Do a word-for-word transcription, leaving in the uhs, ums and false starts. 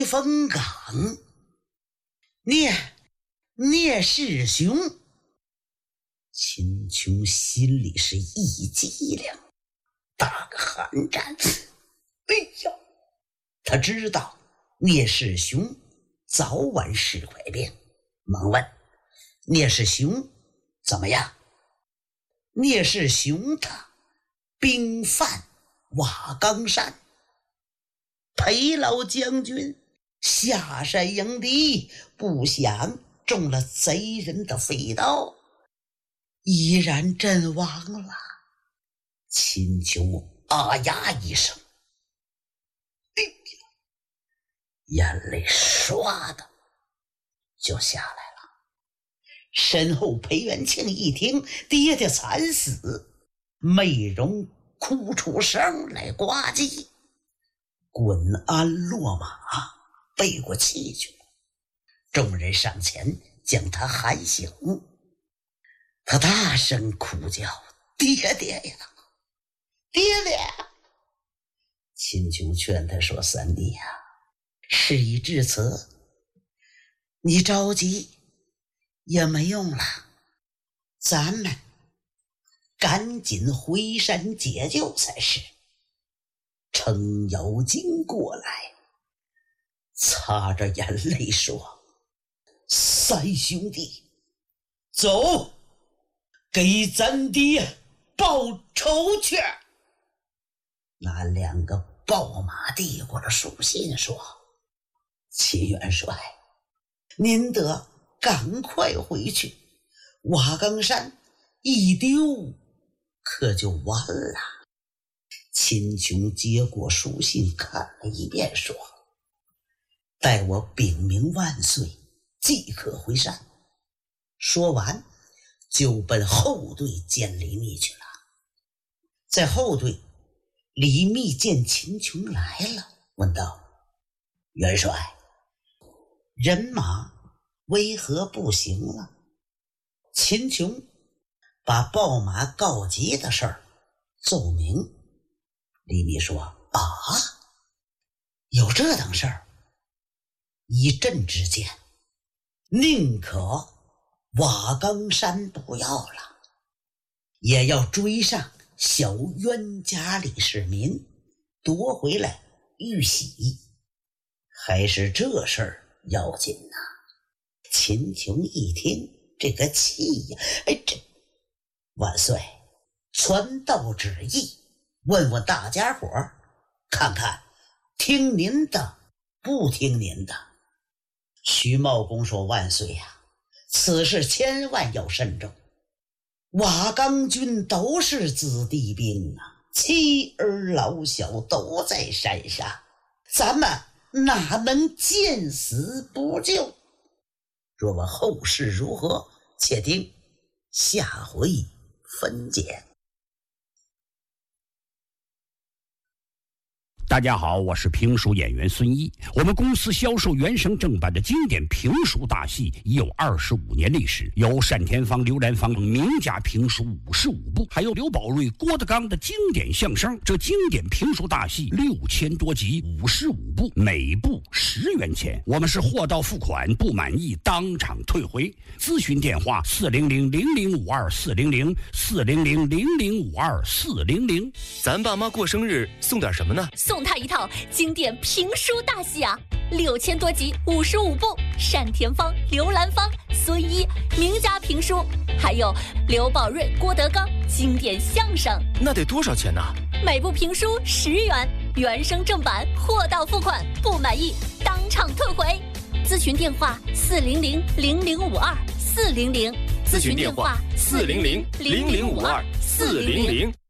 风岗，聂聂师兄。秦琼心里是一激灵，打个寒战。哎呀，他知道聂师兄早晚是块病，忙问聂师兄怎么样？聂师兄他兵犯瓦岗山，裴老将军下山迎敌，不想中了贼人的飞刀，依然阵亡了。秦琼啊呀一声，哎呀，眼泪唰的就下来了。身后裴元庆一听爹爹惨死，美容哭出声来呱唧，滚鞍落马背过气去。众人上前将他喊醒，他大声哭叫：爹爹呀，爹爹！秦琼劝他说：三弟呀，事已至此，你着急也没用了，咱们赶紧回山解救才是。程咬金过来，擦着眼泪说：三兄弟，走，给咱爹报仇去。那两个报马递过了书信，说：秦元帅，您得赶快回去，瓦岗山一丢可就完了。秦琼接过书信看了一遍，说：待我禀明万岁，即可回山。说完就奔后队见李密去了。在后队，李密见秦琼来了，问道：元帅，人马为何不行了？秦琼把报马告急的事儿奏明。李密说：啊，有这等事儿？以朕之见，宁可瓦岗山不要了，也要追上小冤家李世民，夺回来玉玺，还是这事儿要紧呐。秦琼一听，这个气呀，哎，这万岁传道旨意，问问大家伙儿，看看听您的不听您的。徐茂公说：万岁呀、啊，此事千万要慎重，瓦岗军都是子弟兵啊，妻儿老小都在山上，咱们哪能见死不救？若问后事如何，且听下回分解。 大家好，我是评书演员孙一。我们公司销售原声正版的经典评书大戏已有二十五年历史，有单田芳、刘兰芳名家评书五十五部，还有刘宝瑞、郭德纲的经典相声。这经典评书大戏六千多集，五十五部，每部十元钱。我们是货到付款，不满意当场退回。咨询电话：四零零零零五二四零零四零零零零五二四零零。 咱爸妈过生日送点什么呢？ 送他一套经典评书大戏啊，六千多集，五十五部，单田芳、刘兰芳、孙一名家评书，还有刘宝瑞、郭德纲经典相声。 那得多少钱呢？ 每部评书十元，原声正版，货到付款，不满意当场退回。咨询电话：四零零零零五二四零零。 咨询电话：四零零零零五二四零零。